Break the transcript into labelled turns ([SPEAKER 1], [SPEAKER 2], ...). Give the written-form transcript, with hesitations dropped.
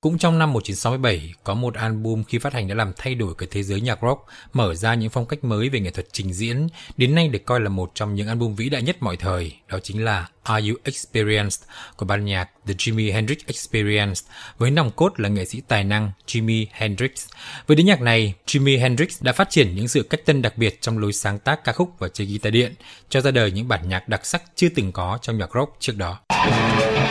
[SPEAKER 1] Cũng trong năm 1967, có một album khi phát hành đã làm thay đổi cái thế giới nhạc rock, mở ra những phong cách mới về nghệ thuật trình diễn, đến nay được coi là một trong những album vĩ đại nhất mọi thời. Đó chính là Are You Experienced của ban nhạc The Jimi Hendrix Experience, với nòng cốt là nghệ sĩ tài năng Jimi Hendrix. Với đĩa nhạc này, Jimi Hendrix đã phát triển những sự cách tân đặc biệt trong lối sáng tác ca khúc và chơi guitar điện, cho ra đời những bản nhạc đặc sắc chưa từng có trong nhạc rock trước đó.